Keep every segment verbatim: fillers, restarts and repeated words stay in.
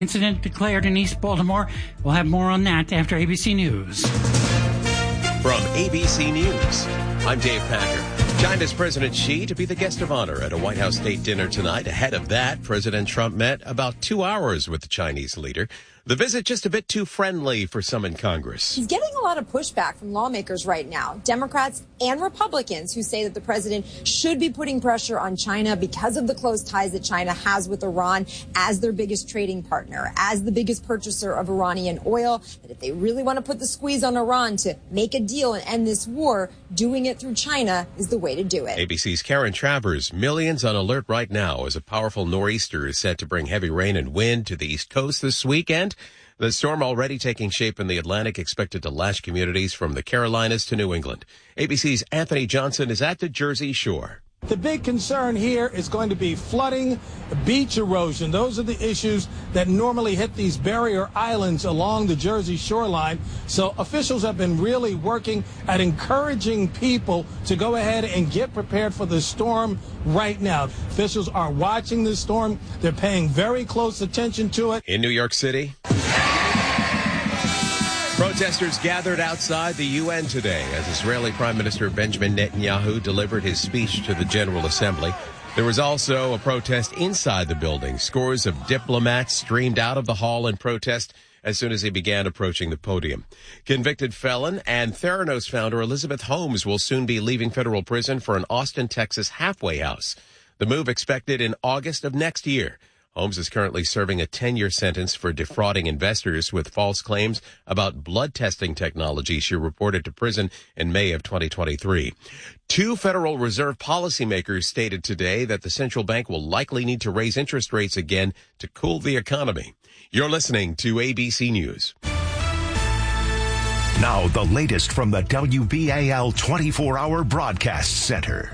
Incident declared in East Baltimore. We'll have more on that after A B C News. From A B C News, I'm Dave Packer. China's President Xi to be the guest of honor at a White House state dinner tonight. Ahead of that, President Trump met about two hours with the Chinese leader. The visit just a bit too friendly for some in Congress. He's getting a lot of pushback from lawmakers right now, Democrats and Republicans, who say that the president should be putting pressure on China because of the close ties that China has with Iran as their biggest trading partner, as the biggest purchaser of Iranian oil, that if they really want to put the squeeze on Iran to make a deal and end this war, doing it through China is the way to do it. A B C's Karen Travers. Millions on alert right now as a powerful nor'easter is set to bring heavy rain and wind to the East Coast this weekend. The storm already taking shape in the Atlantic, expected to lash communities from the Carolinas to New England. A B C's Anthony Johnson is at the Jersey Shore. The big concern here is going to be flooding, beach erosion. Those are the issues that normally hit these barrier islands along the Jersey shoreline. So officials have been really working at encouraging people to go ahead and get prepared for the storm right now. Officials are watching this storm. They're paying very close attention to it. In New York City, protesters gathered outside the U N today as Israeli Prime Minister Benjamin Netanyahu delivered his speech to the General Assembly. There was also a protest inside the building. Scores of diplomats streamed out of the hall in protest as soon as he began approaching the podium. Convicted felon and Theranos founder Elizabeth Holmes will soon be leaving federal prison for an Austin, Texas halfway house. The move expected in August of next year. Holmes is currently serving a ten-year sentence for defrauding investors with false claims about blood testing technology she reported to prison in May of twenty twenty-three. Two Federal Reserve policymakers stated today that the central bank will likely need to raise interest rates again to cool the economy. You're listening to A B C News. Now, the latest from the W B A L twenty-four hour Broadcast Center.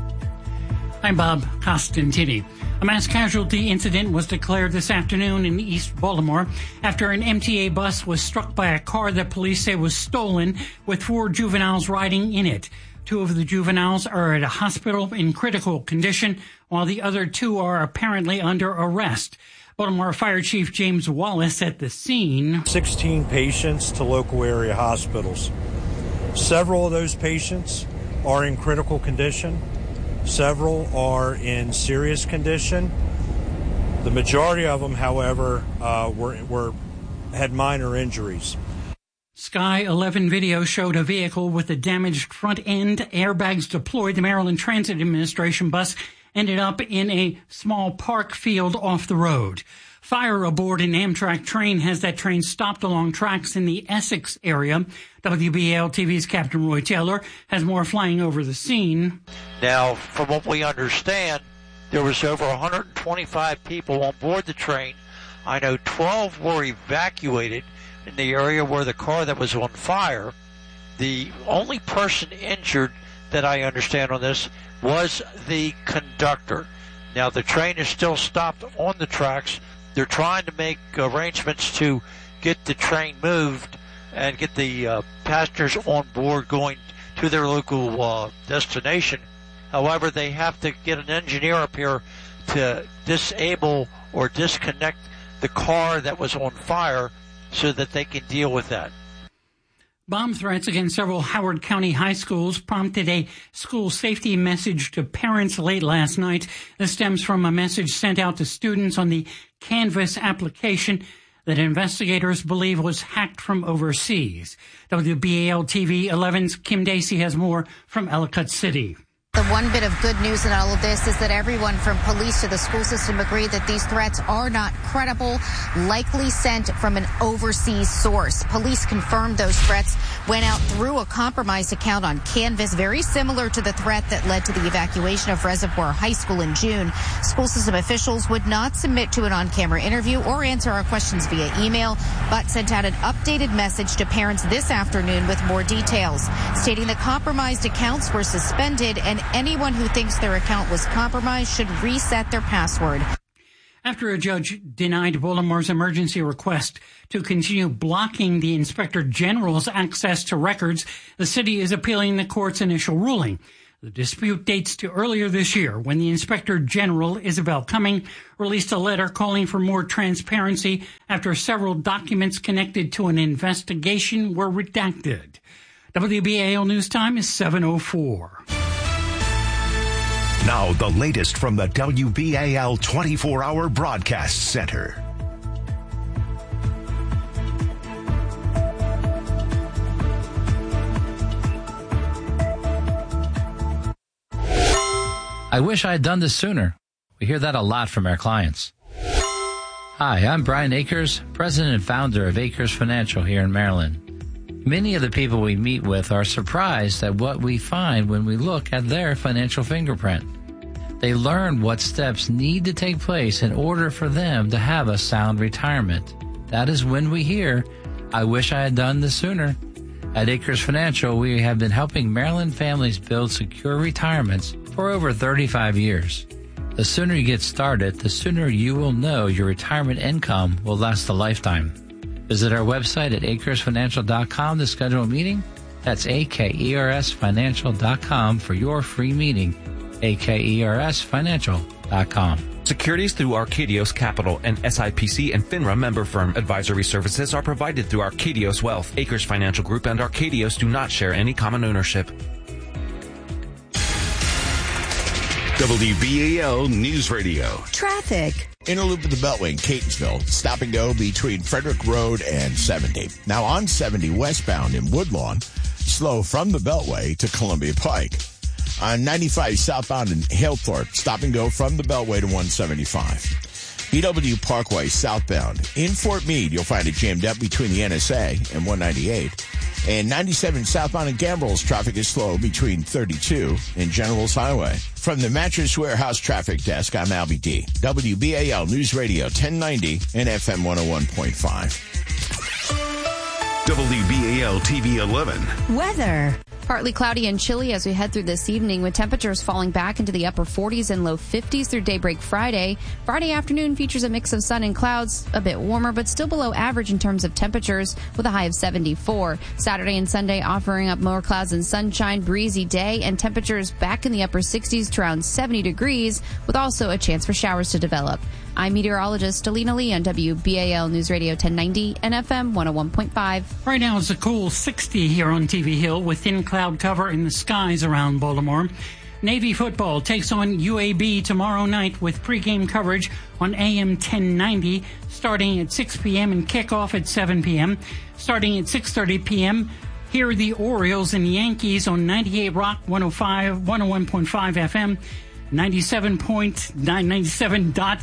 I'm Bob Costantini. A mass casualty incident was declared this afternoon in East Baltimore after an M T A bus was struck by a car that police say was stolen with four juveniles riding in it. Two of the juveniles are at a hospital in critical condition, while the other two are apparently under arrest. Baltimore Fire Chief James Wallace at the scene. sixteen patients to local area hospitals. Several of those patients are in critical condition. Several are in serious condition. The majority of them, however, uh, were, were had minor injuries. Sky eleven video showed a vehicle with a damaged front end, airbags deployed. The Maryland Transit Administration bus ended up in a small park field off the road. Fire aboard an Amtrak train has that train stopped along tracks in the Essex area. W B A L T V's Captain Roy Taylor has more flying over the scene. Now, from what we understand, there was over one hundred twenty-five people on board the train. I know twelve were evacuated in the area where the car that was on fire. The only person injured that I understand on this was the conductor. Now, the train is still stopped on the tracks. They're trying to make arrangements to get the train moved and get the uh, passengers on board going to their local uh, destination. However, they have to get an engineer up here to disable or disconnect the car that was on fire so that they can deal with that. Bomb threats against several Howard County high schools prompted a school safety message to parents late last night. This stems from a message sent out to students on the Canvas application that investigators believe was hacked from overseas. W B A L T V eleven's Kim Dacey has more from Ellicott City. The one bit of good news in all of this is that everyone from police to the school system agree that these threats are not credible, likely sent from an overseas source. Police confirmed those threats went out through a compromised account on Canvas, very similar to the threat that led to the evacuation of Reservoir High School in June. School system officials would not submit to an on-camera interview or answer our questions via email, but sent out an updated message to parents this afternoon with more details, stating the compromised accounts were suspended and anyone who thinks their account was compromised should reset their password. After a judge denied Baltimore's emergency request to continue blocking the Inspector General's access to records, the city is appealing the court's initial ruling. The dispute dates to earlier this year when the Inspector General, Isabel Cumming, released a letter calling for more transparency after several documents connected to an investigation were redacted. W B A L News Time is seven oh four. Now the latest from the W B A L twenty-four hour Broadcast Center. I wish I had done this sooner. We hear that a lot from our clients. Hi, I'm Brian Akers, president and founder of Akers Financial here in Maryland. Many of the people we meet with are surprised at what we find when we look at their financial fingerprint. They learn what steps need to take place in order for them to have a sound retirement. That is when we hear, I wish I had done this sooner. At Akers Financial, we have been helping Maryland families build secure retirements for over thirty-five years. The sooner you get started, the sooner you will know your retirement income will last a lifetime. Visit our website at akers financial dot com to schedule a meeting. That's A K E R S financial dot com for your free meeting. A K E R S financial dot com. Securities through Arcadios Capital, and S I P C and FINRA member firm. Advisory services are provided through Arcadios Wealth. Akers Financial Group and Arcadios do not share any common ownership. W B A L News Radio. Traffic. Inner loop of the Beltway in Catonsville. Stop and go between Frederick Road and seventy. Now on seventy westbound in Woodlawn. Slow from the Beltway to Columbia Pike. On ninety-five southbound in Halethorpe. Stop and go from the Beltway to one seventy-five. B W Parkway southbound. In Fort Meade, you'll find it jammed up between the N S A and one ninety-eight. And ninety-seven southbound in Gambrills, traffic is slow between thirty-two and Generals Highway. From the Mattress Warehouse Traffic Desk, I'm Albie D. W B A L News Radio ten ninety and F M one oh one point five. W B A L T V eleven. Weather. Partly cloudy and chilly as we head through this evening, with temperatures falling back into the upper forties and low fifties through daybreak Friday. Friday afternoon features a mix of sun and clouds, a bit warmer, but still below average in terms of temperatures, with a high of seventy-four. Saturday and Sunday offering up more clouds and sunshine, breezy day, and temperatures back in the upper sixties to around seventy degrees, with also a chance for showers to develop. I'm meteorologist Alina Lee on W B A L News Radio ten ninety and F M one oh one point five. Right now it's a cool sixty here on T V Hill with thin cloud cover in the skies around Baltimore. Navy football takes on U A B tomorrow night with pregame coverage on A M ten ninety starting at six p.m. and kickoff at seven p.m. Starting at six thirty p.m., here are the Orioles and Yankees on ninety-eight Rock, one oh five, one oh one point five F M, ninety-seven point nine, ninety-seven dot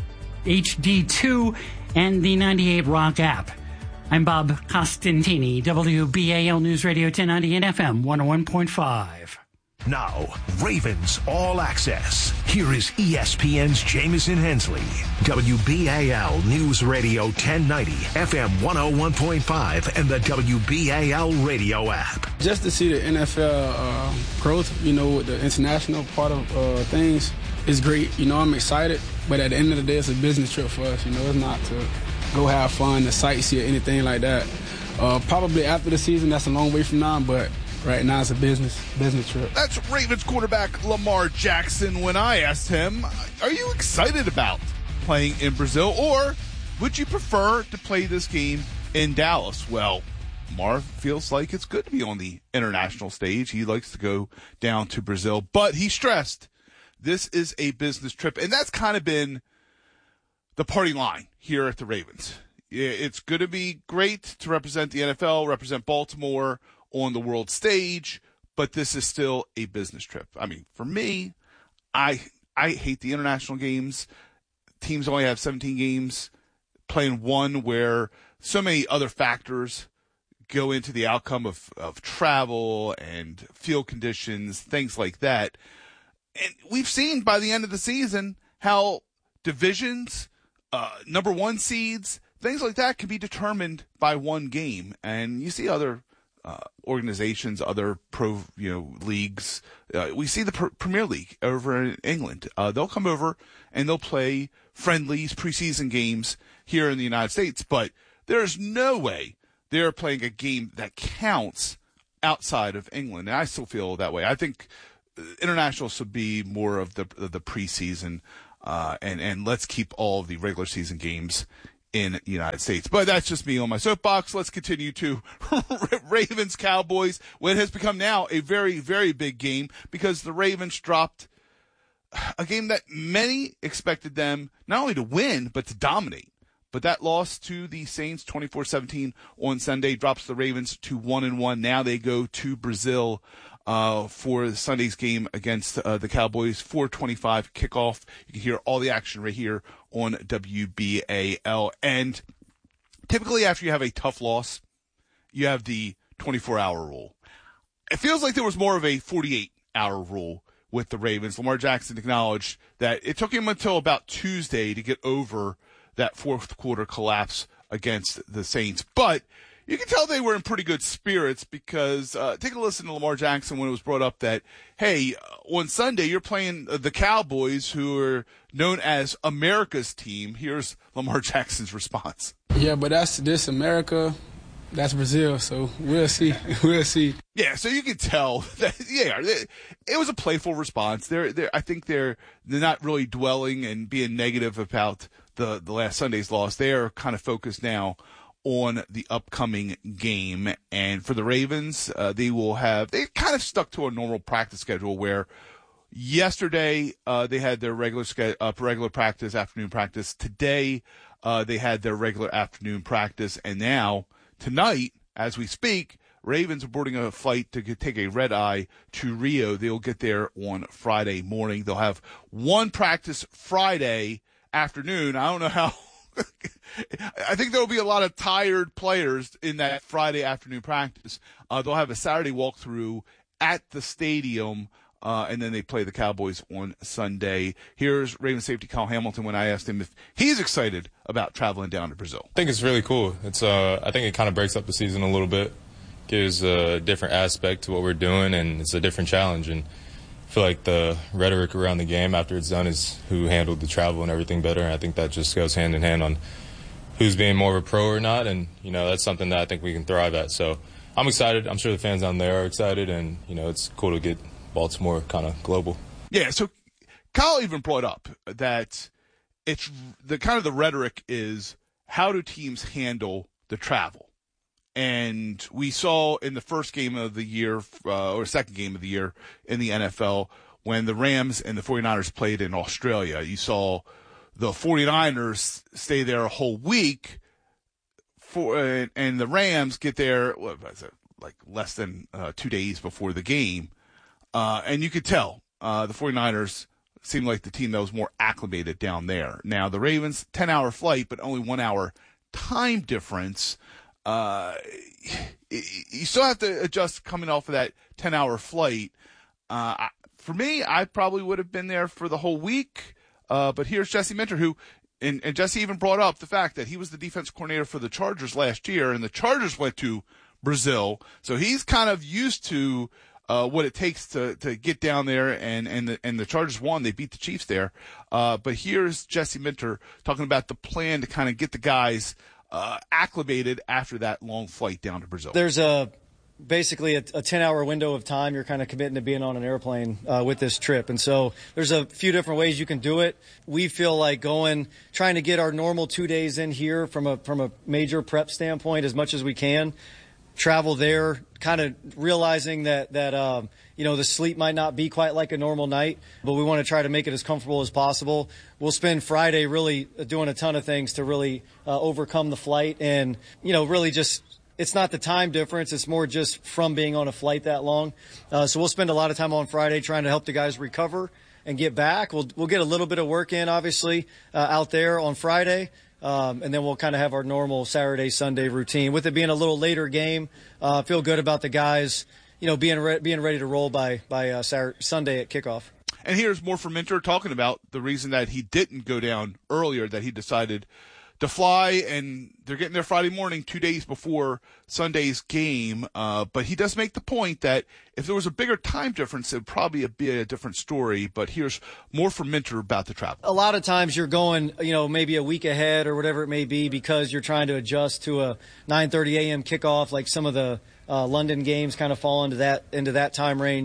H D two, and the ninety-eight Rock app. I'm Bob Costantini, W B A L News Radio ten ninety and F M one oh one point five. Now, Ravens All Access. Here is E S P N's Jamison Hensley. W B A L News Radio ten ninety, F M one oh one point five, and the W B A L radio app. Just to see the N F L uh, growth, you know, with the international part of uh, things is great. You know, I'm excited, but at the end of the day, it's a business trip for us. You know, it's not to go have fun, to sightsee or anything like that. Uh, probably after the season, that's a long way from now, but right now, it's a business business trip. That's Ravens quarterback Lamar Jackson. When I asked him, are you excited about playing in Brazil, or would you prefer to play this game in Dallas? Well, Lamar feels like it's good to be on the international stage. He likes to go down to Brazil, but he stressed this is a business trip, and that's kind of been the party line here at the Ravens. It's going to be great to represent the N F L, represent Baltimore on the world stage, but this is still a business trip. I mean, for me, I I hate the international games. Teams only have seventeen games, playing one where so many other factors go into the outcome of, of travel and field conditions, things like that. And we've seen by the end of the season how divisions, uh, number one seeds, things like that can be determined by one game. And you see other Uh, organizations, other pro, you know, leagues. Uh, we see the pr- Premier League over in England. Uh, they'll come over and they'll play friendlies, preseason games here in the United States, but there's no way they're playing a game that counts outside of England. And I still feel that way. I think international should be more of the of the preseason, uh, and and let's keep all of the regular season games in the United States. But that's just me on my soapbox. Let's continue to Ravens Cowboys. What has become now a very very big game because the Ravens dropped a game that many expected them not only to win but to dominate. But that loss to the Saints twenty-four seventeen on Sunday drops the Ravens to one and one. Now they go to Brazil uh, for Sunday's game against uh, the Cowboys. four twenty-five kickoff. You can hear all the action right here on W B A L. And typically after you have a tough loss, you have the twenty-four hour rule. It feels like there was more of a forty-eight hour rule with the Ravens. Lamar Jackson acknowledged that it took him until about Tuesday to get over that fourth quarter collapse against the Saints. But you can tell they were in pretty good spirits because uh, take a listen to Lamar Jackson when it was brought up that, hey, on Sunday you're playing the Cowboys, who are known as America's team. Here's Lamar Jackson's response. Yeah, but that's this America. That's Brazil, so we'll see. We'll see. Yeah, so you can tell that, yeah, it was a playful response. They're, they're, I think they're, they're not really dwelling and being negative about the, the last Sunday's loss. They are kind of focused now on the upcoming game. And for the Ravens, uh, they will have, they kind of stuck to a normal practice schedule where yesterday uh, they had their regular, uh, regular practice, afternoon practice. Today uh, they had their regular afternoon practice. And now, tonight, as we speak, Ravens are boarding a flight to take a red eye to Rio. They'll get there on Friday morning. They'll have one practice Friday afternoon. I don't know how. I think there will be a lot of tired players in that Friday afternoon practice. Uh, they'll have a Saturday walkthrough at the stadium, uh, and then they play the Cowboys on Sunday. Here's Ravens safety Kyle Hamilton when I asked him if he's excited about traveling down to Brazil. I think it's really cool. It's uh, I think it kind of breaks up the season a little bit, gives a different aspect to what we're doing, and it's a different challenge. And I feel like the rhetoric around the game after it's done is who handled the travel and everything better. And I think that just goes hand in hand on who's being more of a pro or not. And, you know, that's something that I think we can thrive at. So I'm excited. I'm sure the fans down there are excited. And, you know, it's cool to get Baltimore kind of global. Yeah, so Kyle even brought up that it's the kind of the rhetoric is how do teams handle the travel? And we saw in the first game of the year, uh, or second game of the year in the N F L, when the Rams and the 49ers played in Australia, you saw the 49ers stay there a whole week, for, uh, and the Rams get there, what was it, like less than uh, two days before the game. Uh, and you could tell uh, the 49ers seemed like the team that was more acclimated down there. Now, the Ravens, ten-hour flight, but only one hour time difference. Uh, you still have to adjust coming off of that ten-hour flight. Uh, for me, I probably would have been there for the whole week. Uh, but here's Jesse Minter, who, and, and Jesse even brought up the fact that he was the defense coordinator for the Chargers last year, and the Chargers went to Brazil. So he's kind of used to uh, what it takes to, to get down there, and, and, the, and the Chargers won. They beat the Chiefs there. Uh, but here's Jesse Minter talking about the plan to kind of get the guys Uh, acclimated after that long flight down to Brazil. There's a basically a, a ten-hour window of time you're kind of committing to being on an airplane uh, with this trip. And so there's a few different ways you can do it. We feel like going, trying to get our normal two days in here from a from a major prep standpoint as much as we can. Travel there, kind of realizing that, that um, you know, the sleep might not be quite like a normal night, but we want to try to make it as comfortable as possible. We'll spend Friday really doing a ton of things to really uh, overcome the flight and, you know, really just it's not the time difference. It's more just from being on a flight that long. Uh, so we'll spend a lot of time on Friday trying to help the guys recover and get back. We'll, we'll get a little bit of work in, obviously, uh, out there on Friday. Um, and then we'll kind of have our normal Saturday, Sunday routine. With it being a little later game, uh, feel good about the guys, you know, being re- being ready to roll by by uh, Saturday, Sunday at kickoff. And here's more from Minter talking about the reason that he didn't go down earlier, that he decided to fly, and they're getting there Friday morning, two days before Sunday's game. Uh, but he does make the point that if there was a bigger time difference, it would probably be a different story. But here's more from Minter about the travel. A lot of times you're going, you know, maybe a week ahead or whatever it may be because you're trying to adjust to a nine thirty a.m. kickoff, like some of the uh, London games kind of fall into that into that time range.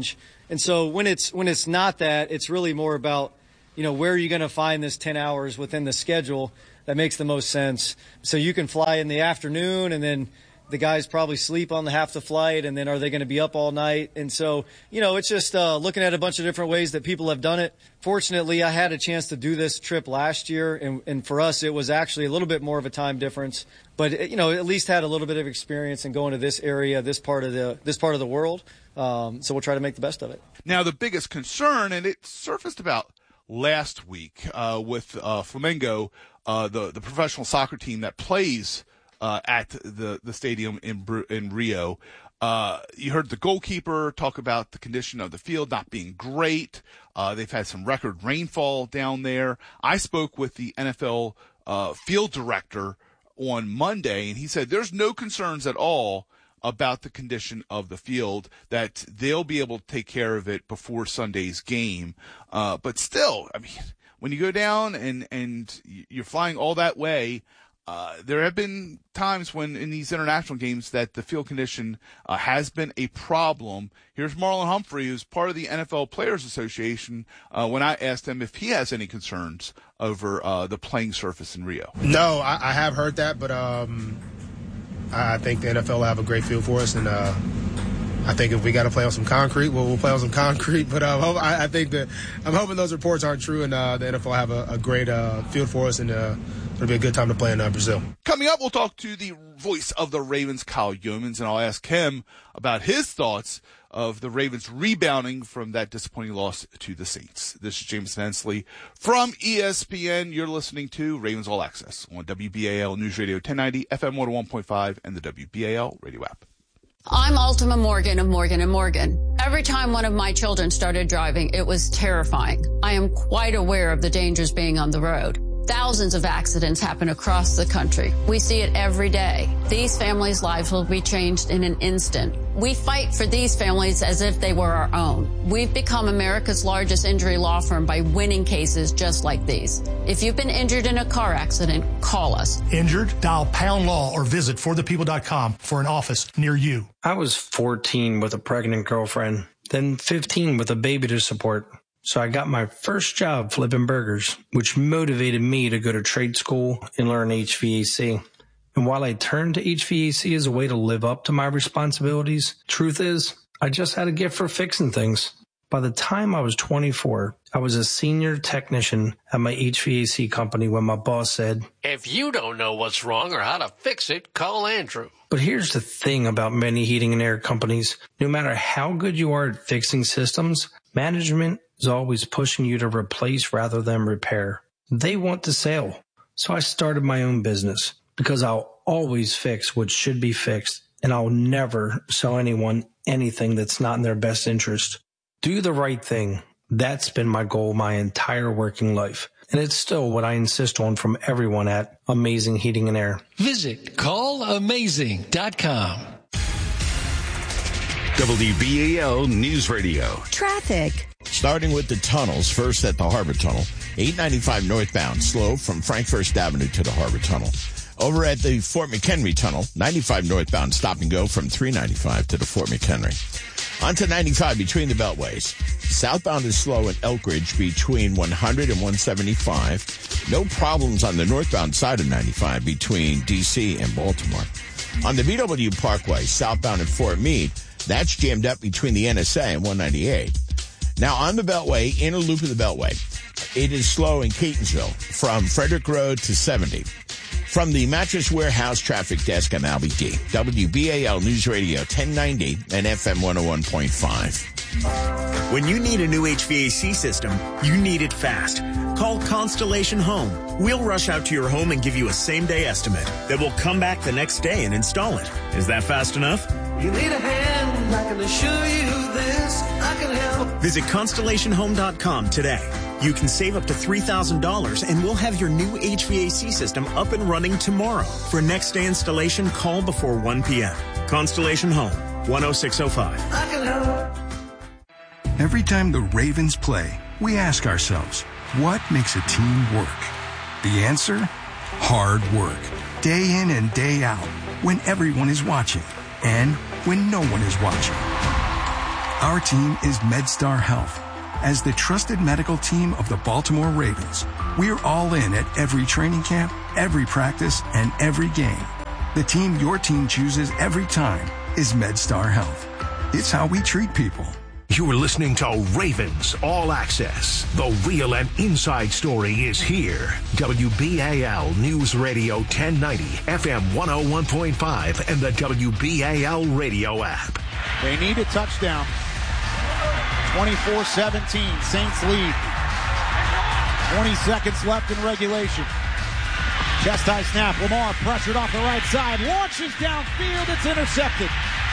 And so when it's when it's not that, it's really more about, you know, where are you going to find this ten hours within the schedule that makes the most sense. So you can fly in the afternoon, and then the guys probably sleep on the half the flight, and then are they going to be up all night? And so, you know, it's just uh, looking at a bunch of different ways that people have done it. Fortunately, I had a chance to do this trip last year, and, and for us, it was actually a little bit more of a time difference. But, you know, at least had a little bit of experience in going to this area, this part of the this part of the world. Um, so we'll try to make the best of it. Now, the biggest concern, and it surfaced about last week uh, with uh, Flamengo, uh, the, the professional soccer team that plays Uh, at the, the stadium in in Rio. Uh, you heard the goalkeeper talk about the condition of the field not being great. Uh, they've had some record rainfall down there. I spoke with the N F L uh, field director on Monday, and he said there's no concerns at all about the condition of the field, that they'll be able to take care of it before Sunday's game. Uh, but still, I mean, when you go down and, and you're flying all that way, Uh, there have been times when in these international games that the field condition uh, has been a problem. Here's Marlon Humphrey, who's part of the N F L Players Association, uh, when I asked him if he has any concerns over uh, the playing surface in Rio. No, I, I have heard that, but um, I think the N F L will have a great field for us, and uh, I think if we got to play on some concrete, well, we'll play on some concrete. But uh, I, I think that I'm hoping those reports aren't true, and uh, the N F L will have a, a great uh, field for us, and uh, it'll be a good time to play in uh, Brazil. Coming up, we'll talk to the voice of the Ravens, Kyle Yeomans, and I'll ask him about his thoughts of the Ravens rebounding from that disappointing loss to the Saints. This is Jameson Hensley from E S P N. You're listening to Ravens All Access on W B A L News Radio ten ninety, F M one oh one point five, and the W B A L radio app. I'm Ultima Morgan of Morgan and Morgan. Every time one of my children started driving, it was terrifying. I am quite aware of the dangers being on the road. Thousands of accidents happen across the country. We see it every day. These families' lives will be changed in an instant. We fight for these families as if they were our own. We've become America's largest injury law firm by winning cases just like these. If you've been injured in a car accident, call us. Injured? Dial pound law or visit for the people dot com for an office near you. I was fourteen with a pregnant girlfriend, then fifteen with a baby to support. So I got my first job flipping burgers, which motivated me to go to trade school and learn H V A C. And while I turned to H V A C as a way to live up to my responsibilities, truth is, I just had a gift for fixing things. By the time I was twenty-four, I was a senior technician at my H V A C company when my boss said, "If you don't know what's wrong or how to fix it, call Andrew." But here's the thing about many heating and air companies. No matter how good you are at fixing systems, management is always pushing you to replace rather than repair. They want to sell. So I started my own business because I'll always fix what should be fixed, and I'll never sell anyone anything that's not in their best interest. Do the right thing. That's been my goal my entire working life. And it's still what I insist on from everyone at Amazing Heating and Air. Visit call amazing dot com. W B A L News Radio. Traffic. Starting with the tunnels, first at the Harbor Tunnel. eight ninety-five northbound, slow from Frank First Avenue to the Harbor Tunnel. Over at the Fort McHenry Tunnel, ninety-five northbound, stop and go from three ninety-five to the Fort McHenry. Onto ninety-five between the beltways. Southbound is slow in Elkridge between one hundred and one seventy-five. No problems on the northbound side of ninety-five between D C and Baltimore. On the B W Parkway, southbound in Fort Meade, that's jammed up between the N S A and one ninety-eight. Now on the Beltway, inner loop of the Beltway, it is slow in Catonsville from Frederick Road to seventy. From the Mattress Warehouse Traffic Desk, I'm Albie D. W B A L News Radio ten ninety and F M one oh one point five. When you need a new H V A C system, you need it fast. Call Constellation Home. We'll rush out to your home and give you a same-day estimate. Then we'll come back the next day and install it. Is that fast enough? You need a hand, I can assure you this, I can help. Visit Constellation Home dot com today. You can save up to three thousand dollars and we'll have your new H V A C system up and running tomorrow. For next day installation, call before one p.m. Constellation Home, one oh six oh five. I can help. Every time the Ravens play, we ask ourselves, what makes a team work? The answer? Hard work. Day in and day out, when everyone is watching and when no one is watching. Our team is MedStar Health. As the trusted medical team of the Baltimore Ravens, we're all in at every training camp, every practice, and every game. The team your team chooses every time is MedStar Health. It's how we treat people. You're listening to Ravens All Access. The real and inside story is here. W B A L News Radio ten ninety, F M one oh one point five, and the W B A L radio app. They need a touchdown. twenty-four seventeen, Saints lead. twenty seconds left in regulation. Chest high snap. Lamar pressured off the right side. Launches downfield. It's intercepted.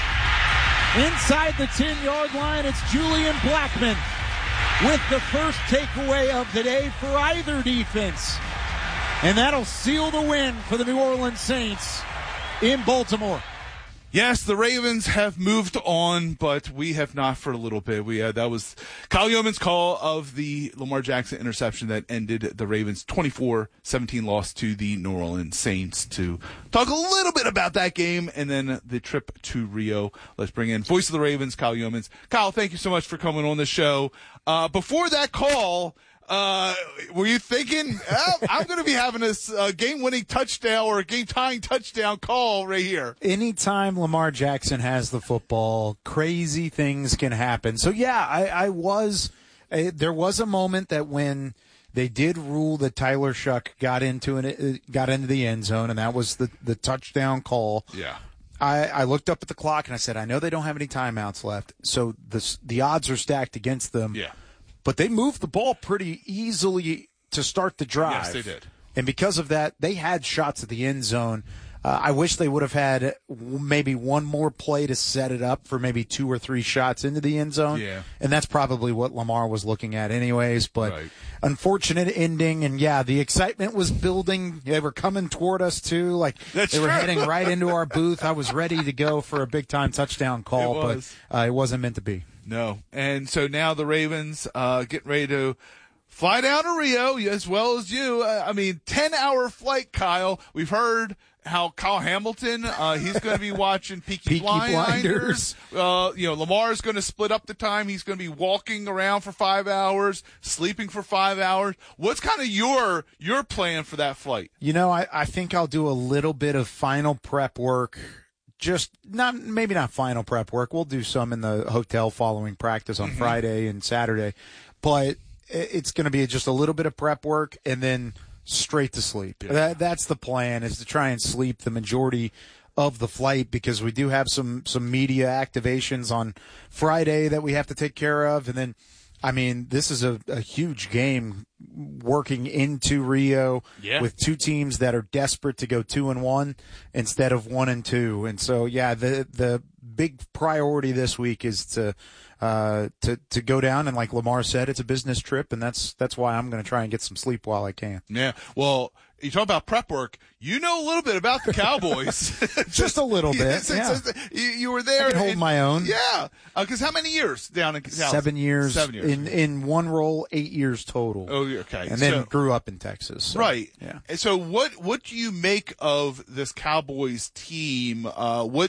Inside the ten-yard line, it's Julian Blackmon with the first takeaway of the day for either defense. And that'll seal the win for the New Orleans Saints in Baltimore. Yes, the Ravens have moved on, but we have not for a little bit. We uh, that was Kyle Yeoman's call of the Lamar Jackson interception that ended the Ravens' twenty-four seventeen loss to the New Orleans Saints. To talk a little bit about that game and then the trip to Rio, let's bring in voice of the Ravens, Kyle Yeomans. Kyle, thank you so much for coming on the show. Uh, before that call, Uh, were you thinking, oh, I'm going to be having a uh, game-winning touchdown or a game-tying touchdown call right here? Anytime Lamar Jackson has the football, crazy things can happen. So, yeah, I, I was uh, – there was a moment that when they did rule that Tyler Shuck got into an, got into the end zone, and that was the, the touchdown call. Yeah. I, I looked up at the clock, and I said, I know they don't have any timeouts left, so the, the odds are stacked against them. Yeah. But they moved the ball pretty easily to start the drive. Yes, they did. And because of that, they had shots at the end zone. Uh, I wish they would have had maybe one more play to set it up for maybe two or three shots into the end zone. Yeah. And that's probably what Lamar was looking at anyways. But right. Unfortunate ending. And, yeah, the excitement was building. They were coming toward us, too. Like, That's they were true. heading right into our booth. I was ready to go for a big-time touchdown call, It was. but uh, it wasn't meant to be. No. And so now the Ravens uh, getting ready to fly down to Rio as well as you. Uh, I mean, ten-hour flight, Kyle. We've heard how Kyle Hamilton, uh, he's going to be watching Peaky, Peaky Blinders. Uh, you know, Lamar's going to split up the time. He's going to be walking around for five hours, sleeping for five hours. What's kind of your your plan for that flight? You know, I, I think I'll do a little bit of final prep work. Just not, maybe not final prep work. We'll do some in the hotel following practice on mm-hmm. Friday and Saturday, but it's going to be just a little bit of prep work and then straight to sleep. Yeah. That, that's the plan, is to try and sleep the majority of the flight, because we do have some, some media activations on Friday that we have to take care of. And then, I mean, this is a, a huge game working into Rio yeah. with two teams that are desperate to go two and one instead of one and two. And so, yeah, the the big priority this week is to uh, to to go down, and like Lamar said, it's a business trip, and that's that's why I'm going to try and get some sleep while I can. Yeah. Well, you talk about prep work. You know a little bit about the Cowboys. Just a little bit. Yeah. You, you were there. I can hold in, my own. Yeah. Because uh, how many years down in Dallas? Seven years. Seven years. In, in one role, eight years total. Oh, okay. And then so, grew up in Texas. So, right. Yeah. And so what, what do you make of this Cowboys team? Uh, what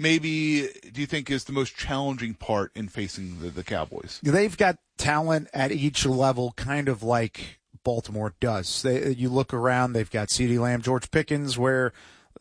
maybe do you think is the most challenging part in facing the, the Cowboys? They've got talent at each level, kind of like Baltimore does. They, you look around, they've got CeeDee Lamb, George Pickens, where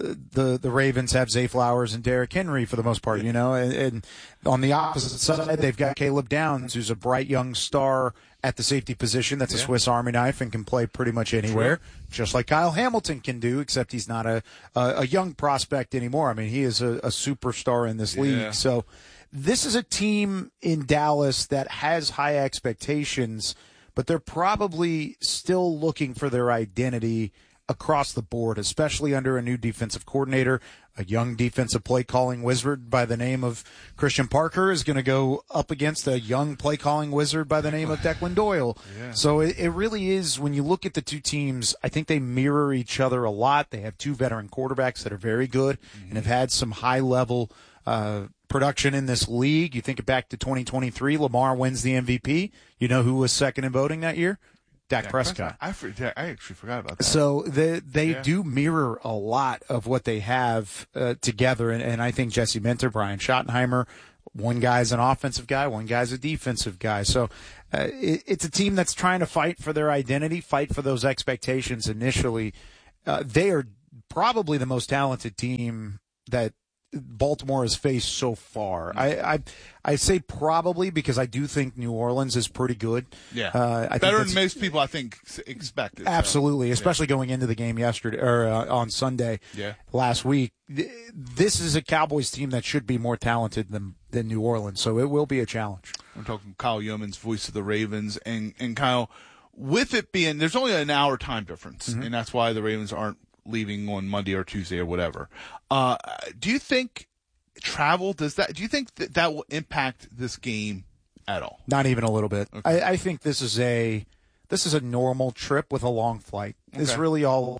the the Ravens have Zay Flowers and Derrick Henry for the most part, you know, and, and on the opposite side, they've got Caleb Downs, who's a bright young star at the safety position. That's a yeah. Swiss Army knife and can play pretty much anywhere, True. just like Kyle Hamilton can do, except he's not a, a, a young prospect anymore. I mean, he is a, a superstar in this yeah. league. So this is a team in Dallas that has high expectations, but they're probably still looking for their identity across the board, especially under a new defensive coordinator. A young defensive play-calling wizard by the name of Christian Parker is going to go up against a young play-calling wizard by the name of Declan Doyle. Yeah. So it, it really is, when you look at the two teams, I think they mirror each other a lot. They have two veteran quarterbacks that are very good mm-hmm. and have had some high-level uh production in this league. You think back to twenty twenty-three, Lamar wins the M V P. You know who was second in voting that year? Dak, Dak Prescott. Prescott. I, I actually forgot about that. So they they yeah. do mirror a lot of what they have uh, together, and, and I think Jesse Minter, Brian Schottenheimer, One guy's an offensive guy, one guy's a defensive guy. So uh, it, it's a team that's trying to fight for their identity, fight for those expectations initially. Uh, they are probably the most talented team that Baltimore has faced so far. I, I I say probably because I do think New Orleans is pretty good. Yeah, uh, I better think than most people I think expected. So. Absolutely, especially yeah. going into the game yesterday or uh, on Sunday yeah. last week. This is a Cowboys team that should be more talented than than New Orleans, so it will be a challenge. I'm talking Kyle Yeomans, voice of the Ravens, and and Kyle, with it being there's only an hour time difference, mm-hmm. and that's why the Ravens aren't leaving on Monday or Tuesday or whatever. Uh, do you think travel does that? Do you think that that will impact this game at all? Not even a little bit. Okay. I, I think this is a this is a normal trip with a long flight. Okay. It's really all.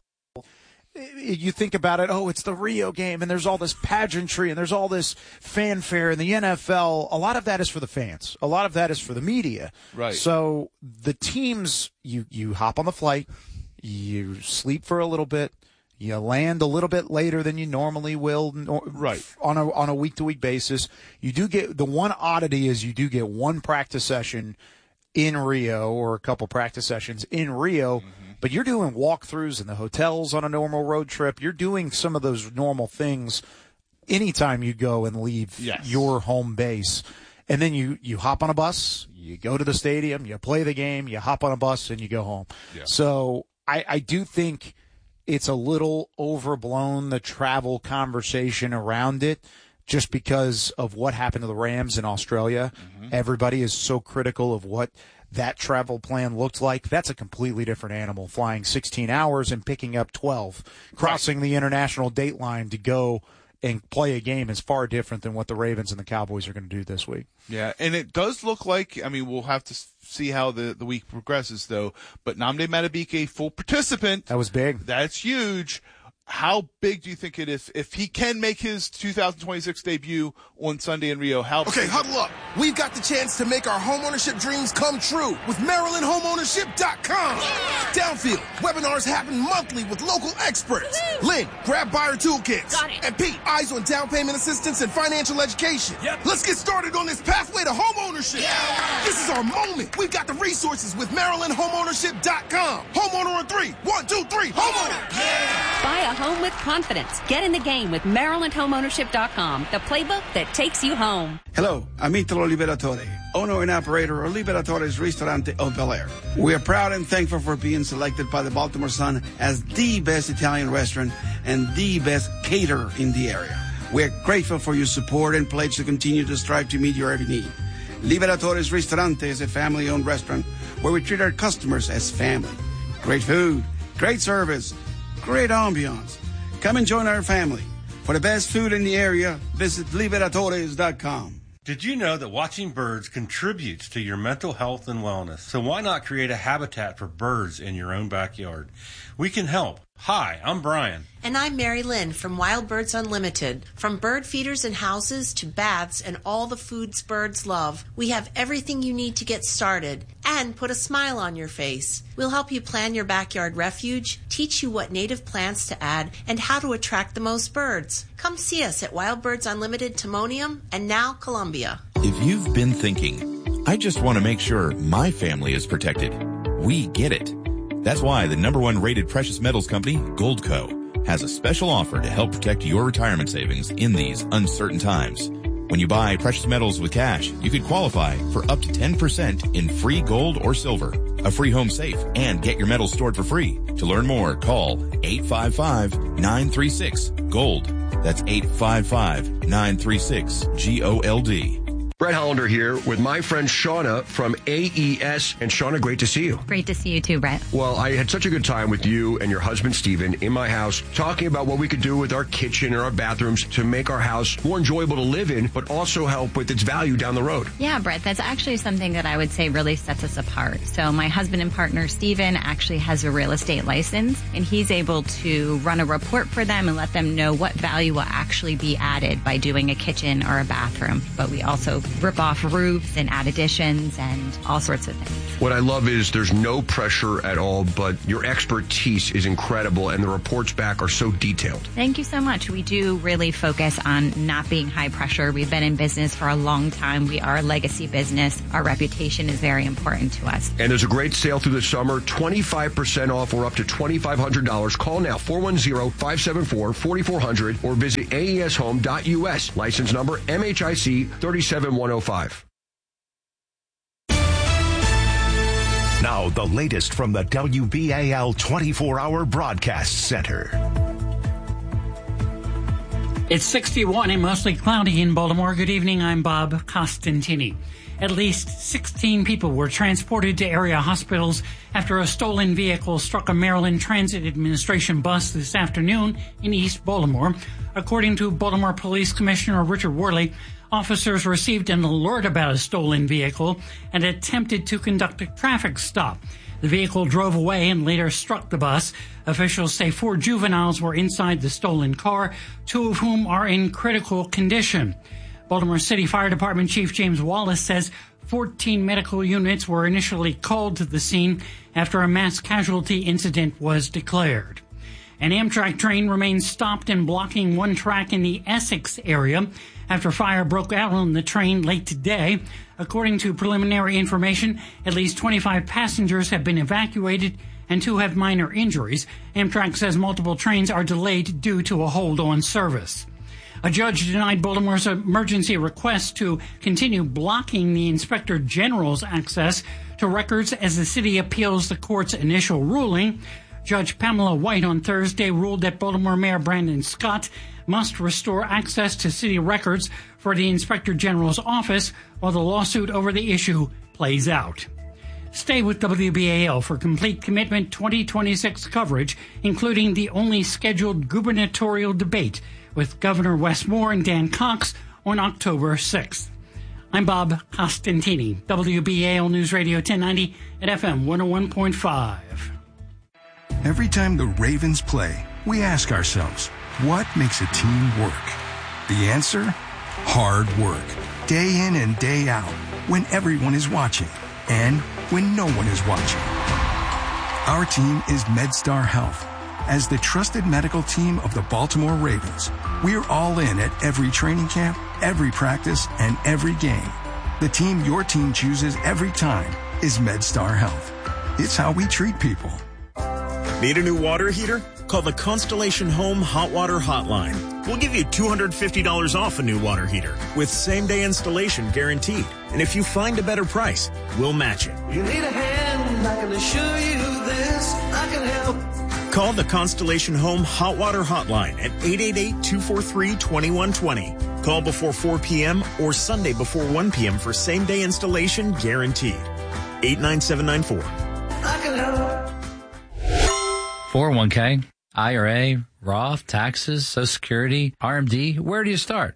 You think about it. Oh, it's the Rio game, and there's all this pageantry, and there's all this fanfare in the N F L. A lot of that is for the fans. A lot of that is for the media. Right. So the teams, you you hop on the flight, you sleep for a little bit. You land a little bit later than you normally will, right? On a on a week to week basis. You do get the one oddity is you do get one practice session in Rio or a couple practice sessions in Rio, mm-hmm. but you're doing walkthroughs in the hotels on a normal road trip. You're doing some of those normal things anytime you go and leave yes. your home base, and then you you hop on a bus, you go to the stadium, you play the game, you hop on a bus, and you go home. Yeah. So I I do think it's a little overblown, the travel conversation around it, just because of what happened to the Rams in Australia. Mm-hmm. Everybody is so critical of what that travel plan looked like. That's a completely different animal, flying sixteen hours and picking up twelve. Crossing right. the international date line to go and play a game is far different than what the Ravens and the Cowboys are going to do this week. Yeah, and it does look like, I mean, we'll have to see how the, the week progresses, though, but Nnamdi Madubuike, full participant. That was big. That's huge. How big do you think it is if he can make his two thousand twenty-six debut on Sunday in Rio? How okay, huddle up. We've got the chance to make our homeownership dreams come true with Maryland Homeownership dot com. Downfield, webinars happen monthly with local experts. Woo-hoo. Lynn, grab buyer toolkits. Got it. And Pete, eyes on down payment assistance and financial education. Yep. Let's get started on this pathway to homeownership. Yeah. This is our moment. We've got the resources with Maryland Homeownership dot com. Homeowner on three. One, two, three. Homeowner. Yeah. Buy a home with confidence. Get in the game with Maryland Homeownership dot com, the playbook that takes you home. Hello, I'm Italo Liberatore, owner and operator of Liberatore's Ristorante of Bel Air. We are proud and thankful for being selected by the Baltimore Sun as the best Italian restaurant and the best caterer in the area. We're grateful for your support and pledge to continue to strive to meet your every need. Liberatore's Ristorante is a family-owned restaurant where we treat our customers as family. Great food, great service, great ambiance. Come and join our family. For the best food in the area, visit Liberatores dot com. Did you know that watching birds contributes to your mental health and wellness? So why not create a habitat for birds in your own backyard? We can help. Hi, I'm Brian. And I'm Mary Lynn from Wild Birds Unlimited. From bird feeders and houses to baths and all the foods birds love, we have everything you need to get started and put a smile on your face. We'll help you plan your backyard refuge, teach you what native plants to add, and how to attract the most birds. Come see us at Wild Birds Unlimited Timonium and now Columbia. If you've been thinking, I just want to make sure my family is protected, we get it. That's why the number one rated precious metals company, Goldco, has a special offer to help protect your retirement savings in these uncertain times. When you buy precious metals with cash, you could qualify for up to ten percent in free gold or silver, a free home safe, and get your metals stored for free. To learn more, call eight five five, nine three six, GOLD. That's eight five five, nine three six, G O L D. Brett Hollander here with my friend Shauna from A E S. And Shauna, great to see you. Great to see you too, Brett. Well, I had such a good time with you and your husband, Steven, in my house, talking about what we could do with our kitchen and our bathrooms to make our house more enjoyable to live in, but also help with its value down the road. Yeah, Brett, that's actually something that I would say really sets us apart. So my husband and partner, Steven, actually has a real estate license, and he's able to run a report for them and let them know what value will actually be added by doing a kitchen or a bathroom. But we also rip off roofs and add additions and all sorts of things. What I love is there's no pressure at all, but your expertise is incredible, and the reports back are so detailed. Thank you so much. We do really focus on not being high pressure. We've been in business for a long time. We are a legacy business. Our reputation is very important to us. And there's a great sale through the summer, twenty-five percent off or up to twenty-five hundred dollars. Call now, four one zero, five seven four, four four zero zero or visit A E S home dot U S. License number M H I C three seven one zero five. Now, the latest from the W B A L twenty-four hour Broadcast Center. It's sixty-one and mostly cloudy in Baltimore. Good evening, I'm Bob Costantini. At least sixteen people were transported to area hospitals after a stolen vehicle struck a Maryland Transit Administration bus this afternoon in East Baltimore. According to Baltimore Police Commissioner Richard Worley, officers received an alert about a stolen vehicle and attempted to conduct a traffic stop. The vehicle drove away and later struck the bus. Officials say four juveniles were inside the stolen car, two of whom are in critical condition. Baltimore City Fire Department Chief James Wallace says fourteen medical units were initially called to the scene after a mass casualty incident was declared. An Amtrak train remains stopped and blocking one track in the Essex area after fire broke out on the train late today. According to preliminary information, at least twenty-five passengers have been evacuated and two have minor injuries. Amtrak says multiple trains are delayed due to a hold on service. A judge denied Baltimore's emergency request to continue blocking the Inspector General's access to records as the city appeals the court's initial ruling. Judge Pamela White on Thursday ruled that Baltimore Mayor Brandon Scott must restore access to city records for the Inspector General's office while the lawsuit over the issue plays out. Stay with W B A L for Complete Commitment twenty twenty-six coverage, including the only scheduled gubernatorial debate with Governor Wes Moore and Dan Cox on October sixth. I'm Bob Costantini, W B A L News Radio ten ninety at F M one oh one point five. Every time the Ravens play, we ask ourselves, what makes a team work? The answer? Hard work. Day in and day out, when everyone is watching and when no one is watching. Our team is MedStar Health. As the trusted medical team of the Baltimore Ravens, we're all in at every training camp, every practice, and every game. The team your team chooses every time is MedStar Health. It's how we treat people. Need a new water heater? Call the Constellation Home Hot Water Hotline. We'll give you two hundred fifty dollars off a new water heater with same-day installation guaranteed. And if you find a better price, we'll match it. You need a hand, I can assure you this, I can help. Call the Constellation Home Hot Water Hotline at eight eight eight, two four three, two one two zero. Call before four p.m. or Sunday before one p.m. for same-day installation guaranteed. eight nine seven nine four. I can help. four oh one k, I R A, Roth, taxes, Social Security, R M D. Where do you start?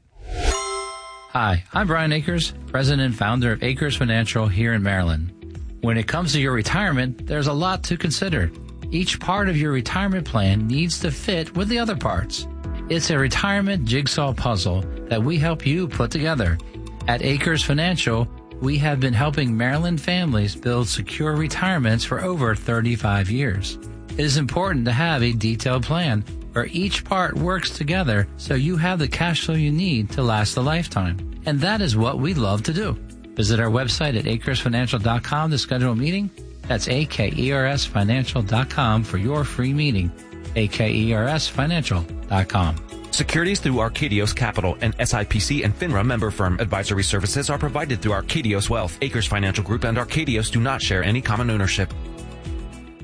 Hi, I'm Brian Akers, president and founder of Akers Financial here in Maryland. When it comes to your retirement, there's a lot to consider. Each part of your retirement plan needs to fit with the other parts. It's a retirement jigsaw puzzle that we help you put together. At Akers Financial, we have been helping Maryland families build secure retirements for over thirty-five years. It is important to have a detailed plan where each part works together so you have the cash flow you need to last a lifetime. And that is what we love to do. Visit our website at acres financial dot com to schedule a meeting. That's A K E R S financial dot com for your free meeting. A K E R S financial dot com. Securities through Arcadios Capital, an S I P C and FINRA member firm. Advisory services are provided through Arcadios Wealth. Akers Financial Group and Arcadios do not share any common ownership.